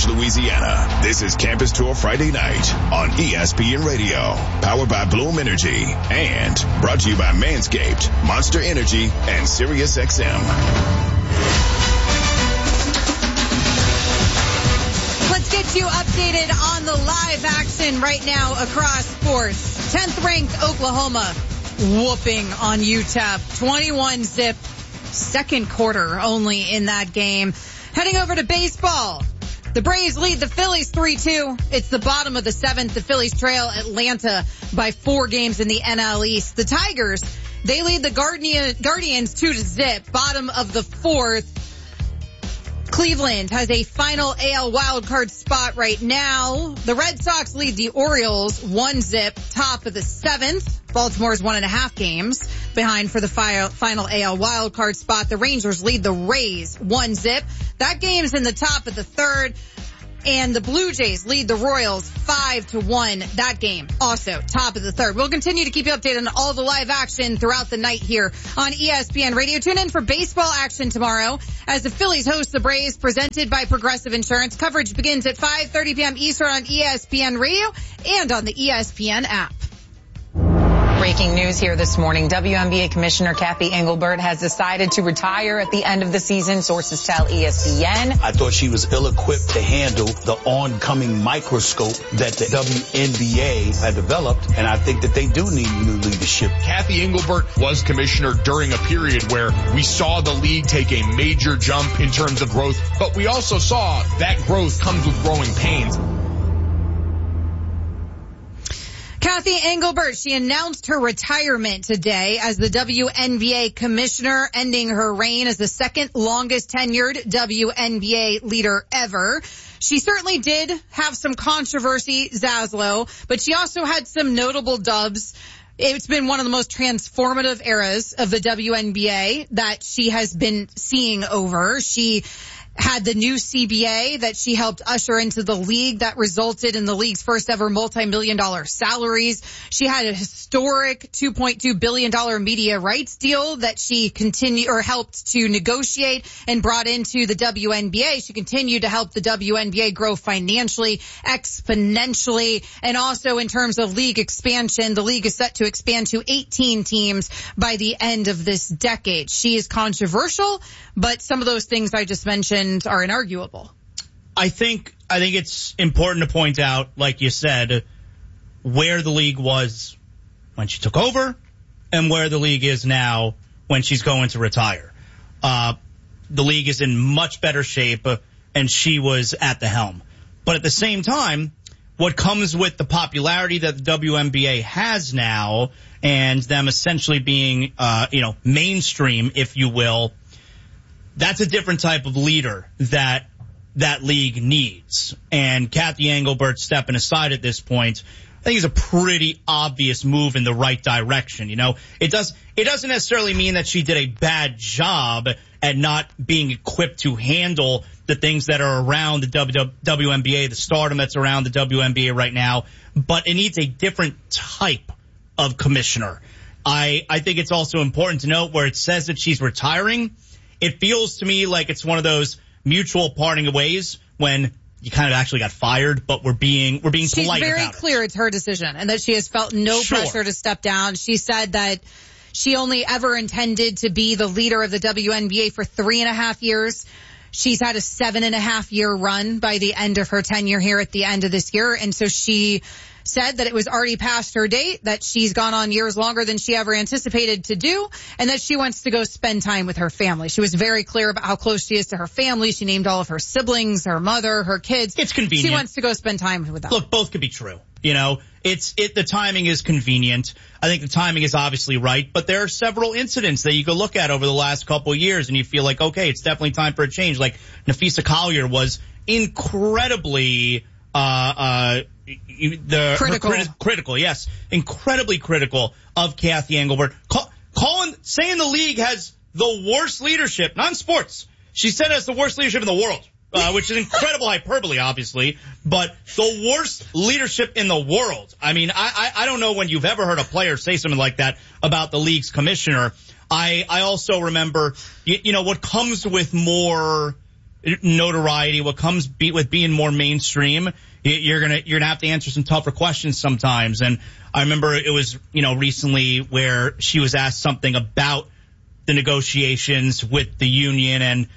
Southwest Louisiana. This is Campus Tour Friday night on ESPN Radio, powered by Bloom Energy, and brought to you by Manscaped, Monster Energy, and SiriusXM. Let's get you updated on the live action right now across sports. 10th ranked Oklahoma whooping on UTEP, 21-zip, second quarter only in that game. Heading over to baseball. The Braves lead the Phillies 3-2. It's the bottom of the seventh. The Phillies trail Atlanta by 4 games in the NL East. The Tigers, they lead the Guardians 2-0, bottom of the fourth. Cleveland has a final AL wildcard spot right now. The Red Sox lead the Orioles 1-0, top of the seventh. Baltimore's 1.5 games behind for the final AL wildcard spot. The Rangers lead the Rays 1-0. That game's in the top of the third. And the Blue Jays lead the Royals 5-1. That game also top of the third. We'll continue to keep you updated on all the live action throughout the night here on ESPN Radio. Tune in for baseball action tomorrow as the Phillies host the Braves, presented by Progressive Insurance. Coverage begins at 5:30 p.m. Eastern on ESPN Radio and on the ESPN app. Breaking news here this morning. WNBA Commissioner Cathy Engelbert has decided to retire at the end of the season. Sources tell ESPN. I thought she was ill-equipped to handle the oncoming microscope that the WNBA had developed, and I think that they do need new leadership. Cathy Engelbert was commissioner during a period where we saw the league take a major jump in terms of growth, but we also saw that growth comes with growing pains. Cathy Engelbert, she announced her retirement today as the WNBA commissioner, ending her reign as the second longest tenured WNBA leader ever. She certainly did have some controversy, Zaslow, but she also had some notable dubs. It's been one of the most transformative eras of the WNBA that she has been seeing over. She had the new CBA that she helped usher into the league that resulted in the league's first ever multi-million-dollar salaries. She had a historic $2.2 billion media rights deal that she helped to negotiate and brought into the WNBA. She continued to help the WNBA grow financially, exponentially, and also in terms of league expansion. The league is set to expand to 18 teams by the end of this decade. She is controversial, but some of those things I just mentioned are inarguable. I think it's important to point out, like you said, where the league was when she took over and where the league is now when she's going to retire. The league is in much better shape, and she was at the helm. But at the same time, what comes with the popularity that the WNBA has now and them essentially being, mainstream, if you will, that's a different type of leader that league needs. And Cathy Engelbert stepping aside at this point, I think, is a pretty obvious move in the right direction. You know, it doesn't necessarily mean that she did a bad job at not being equipped to handle the things that are around the WNBA, the stardom that's around the WNBA right now, but it needs a different type of commissioner. I think it's also important to note where it says that she's retiring, it feels to me like it's one of those mutual parting of ways when you kind of actually got fired, but we're being polite about it. She's very clear it's her decision and that she has felt no pressure to step down. She said that she only ever intended to be the leader of the WNBA for 3.5 years. She's had a 7.5-year run by the end of her tenure here at the end of this year. And so she said that it was already past her date, that she's gone on years longer than she ever anticipated to do, and that she wants to go spend time with her family. She was very clear about how close she is to her family. She named all of her siblings, her mother, her kids. It's convenient. She wants to go spend time with them. Look, both could be true. You know, the timing is convenient. I think the timing is obviously right, but there are several incidents that you could look at over the last couple of years and you feel like, okay, it's definitely time for a change. Like Nafisa Collier was incredibly, critical, yes, incredibly critical of Cathy Engelbert. Saying the league has the worst leadership, not in sports. She said it has the worst leadership in the world. Which is incredible hyperbole, obviously, but the worst leadership in the world. I mean, I don't know when you've ever heard a player say something like that about the league's commissioner. I also remember, what comes with more notoriety, what comes with being more mainstream, you're gonna have to answer some tougher questions sometimes. And I remember it was, recently where she was asked something about the negotiations with the union, and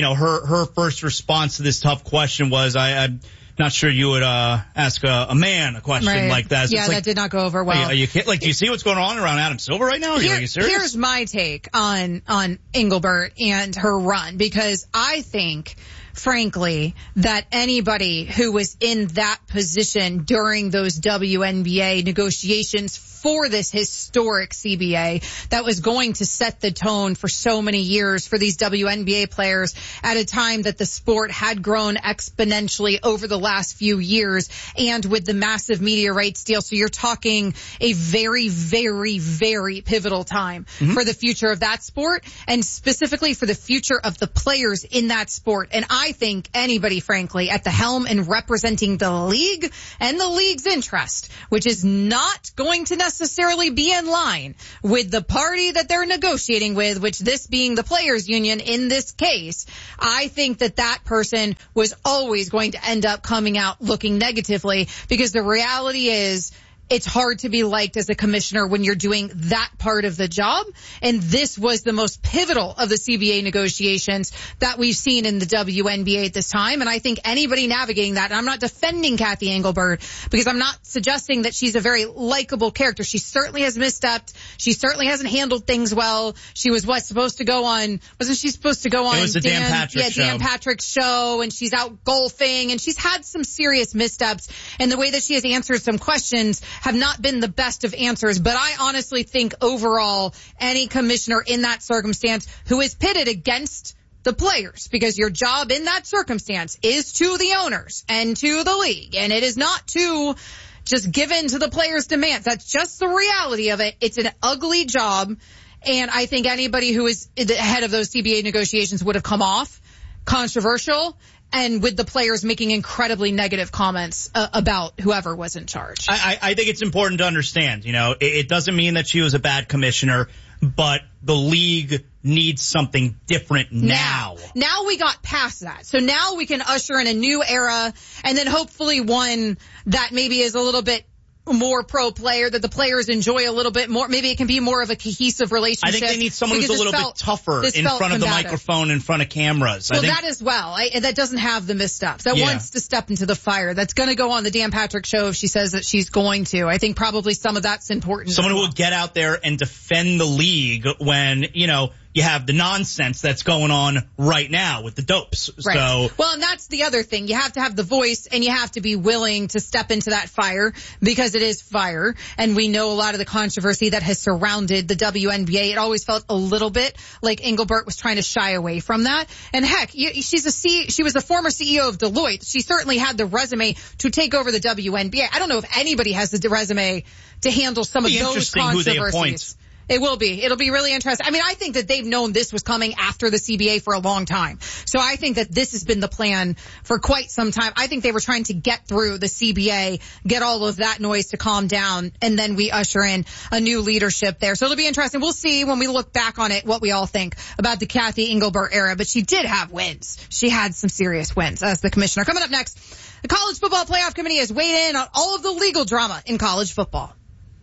her first response to this tough question was, I'm not sure you would ask a man a question like that. So that did not go over well. Do you see what's going on around Adam Silver right now? Are you serious? Here's my take on Engelbert and her run, because I think, frankly, that anybody who was in that position during those WNBA negotiations for this historic CBA that was going to set the tone for so many years for these WNBA players at a time that the sport had grown exponentially over the last few years, and with the massive media rights deal. So you're talking a very, very, very pivotal time for the future of that sport, and specifically for the future of the players in that sport. And I think anybody, frankly, at the helm and representing the league and the league's interest, which is not going to necessarily be in line with the party that they're negotiating with, which this being the players union in this case, I think that person was always going to end up coming out looking negatively, because the reality is it's hard to be liked as a commissioner when you're doing that part of the job. And this was the most pivotal of the CBA negotiations that we've seen in the WNBA at this time. And I think anybody navigating that, and I'm not defending Kathy Engelbert, because I'm not suggesting that she's a very likable character. She certainly has misstepped. She certainly hasn't handled things well. She was supposed to go on, wasn't she supposed to go on? It was the Dan Patrick show. Dan Patrick's show, and she's out golfing, and she's had some serious missteps. And the way that she has answered some questions have not been the best of answers. But I honestly think overall, any commissioner in that circumstance who is pitted against the players, because your job in that circumstance is to the owners and to the league, and it is not to just give in to the players' demands. That's just the reality of it. It's an ugly job, and I think anybody who is the head of those CBA negotiations would have come off controversial, and with the players making incredibly negative comments about whoever was in charge. I think it's important to understand, it doesn't mean that she was a bad commissioner, but the league needs something different now. Now we got past that. So now we can usher in a new era, and then hopefully one that maybe is a little bit more pro player, that the players enjoy a little bit more. Maybe it can be more of a cohesive relationship. I think they need someone who's a little bit tougher in front of the microphone, in front of cameras. Well, that as well. That doesn't have the missteps. That wants to step into the fire. That's going to go on the Dan Patrick show if she says that she's going to. I think probably some of that's important. Someone who will get out there and defend the league when, you have the nonsense that's going on right now with the dopes. Right. So, well, and that's the other thing. You have to have the voice, and you have to be willing to step into that fire, because it is fire. And we know a lot of the controversy that has surrounded the WNBA. It always felt a little bit like Engelbert was trying to shy away from that. And heck, she was the former CEO of Deloitte. She certainly had the resume to take over the WNBA. I don't know if anybody has the resume to handle some of those controversies. Who they appoint. It will be. It'll be really interesting. I mean, I think that they've known this was coming after the CBA for a long time. So I think that this has been the plan for quite some time. I think they were trying to get through the CBA, get all of that noise to calm down, and then we usher in a new leadership there. So it'll be interesting. We'll see when we look back on it what we all think about the Kathy Engelbert era. But she did have wins. She had some serious wins as the commissioner. Coming up next, the College Football Playoff Committee has weighed in on all of the legal drama in college football.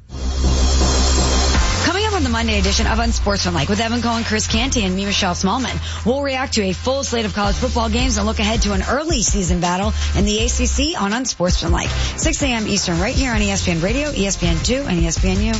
Coming up on the Monday edition of Unsportsmanlike with Evan Cohen, Chris Canty, and me, Michelle Smallman, we'll react to a full slate of college football games and look ahead to an early season battle in the ACC on Unsportsmanlike. 6 a.m. Eastern right here on ESPN Radio, ESPN2, and ESPNU.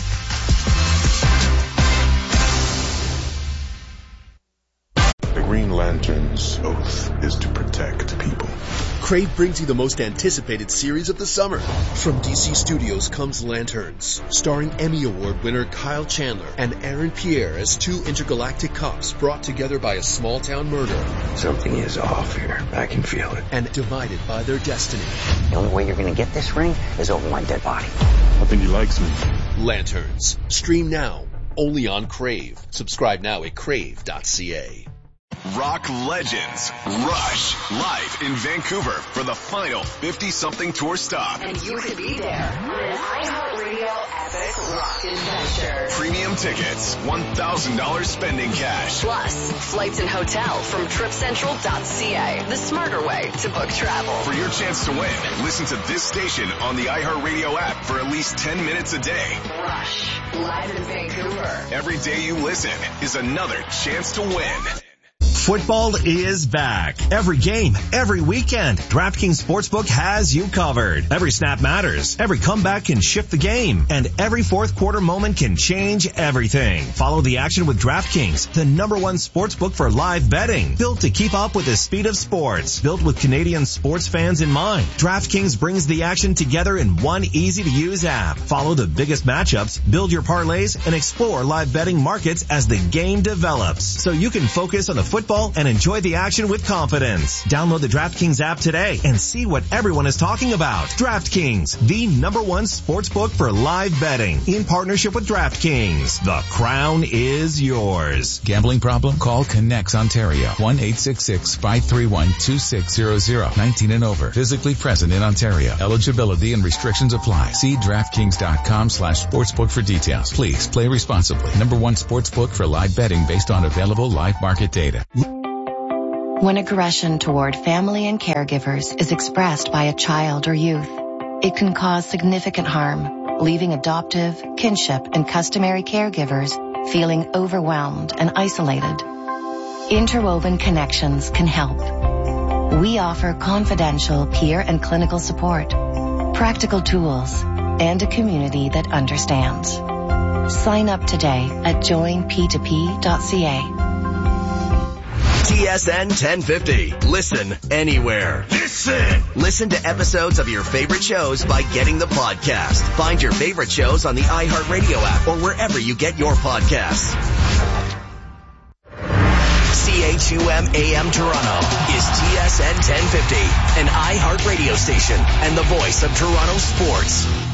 The Green Lantern's oath is to protect people. Crave brings you the most anticipated series of the summer. From DC Studios comes Lanterns, starring Emmy Award winner Kyle Chandler and Aaron Pierre as two intergalactic cops brought together by a small-town murder. Something is off here. I can feel it. And divided by their destiny. The only way you're going to get this ring is over my dead body. I think he likes me. Lanterns. Stream now, only on Crave. Subscribe now at crave.ca. Rock legends Rush live in Vancouver for the final 50-something tour stop. And you could be there on an iHeartRadio Epic Rock Adventure. Premium tickets, $1,000 spending cash. Plus, flights and hotel from TripCentral.ca, the smarter way to book travel. For your chance to win, listen to this station on the iHeartRadio app for at least 10 minutes a day. Rush, live in Vancouver. Every day you listen is another chance to win. Football is back. Every game, every weekend, DraftKings Sportsbook has you covered. Every snap matters. Every comeback can shift the game. And every fourth quarter moment can change everything. Follow the action with DraftKings, the #1 sportsbook for live betting. Built to keep up with the speed of sports. Built with Canadian sports fans in mind. DraftKings brings the action together in one easy-to-use app. Follow the biggest matchups, build your parlays, and explore live betting markets as the game develops. So you can focus on the football and enjoy the action with confidence. Download the DraftKings app today and see what everyone is talking about. DraftKings, the #1 sportsbook for live betting. In partnership with DraftKings, the crown is yours. Gambling problem? Call Connects Ontario. 1-866-531-2600. 19 and over. Physically present in Ontario. Eligibility and restrictions apply. See DraftKings.com/sportsbook for details. Please play responsibly. #1 sportsbook for live betting based on available live market data. When aggression toward family and caregivers is expressed by a child or youth, it can cause significant harm, leaving adoptive, kinship, and customary caregivers feeling overwhelmed and isolated. Interwoven Connections can help. We offer confidential peer and clinical support, practical tools, and a community that understands. Sign up today at joinp2p.ca. TSN 1050. Listen anywhere. Listen to episodes of your favorite shows by getting the podcast. Find your favorite shows on the iHeartRadio app or wherever you get your podcasts. CHUM AM Toronto is TSN 1050, an iHeartRadio station and the voice of Toronto sports.